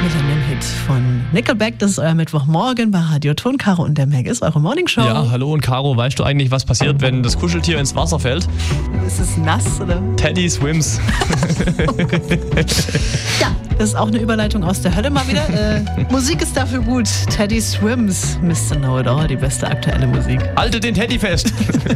Millennium-Hit von Nickelback. Das ist euer Mittwochmorgen bei Radio Ton. Caro und der Meg ist eure Morningshow. Ja, hallo und Caro, weißt du eigentlich, was passiert, wenn das Kuscheltier ins Wasser fällt? Ist es nass, oder? Teddy swims. Ja, das ist auch eine Überleitung aus der Hölle mal wieder. Musik ist dafür gut. Teddy swims, Mr. Know-It-All, die beste aktuelle Musik. Halte den Teddy fest.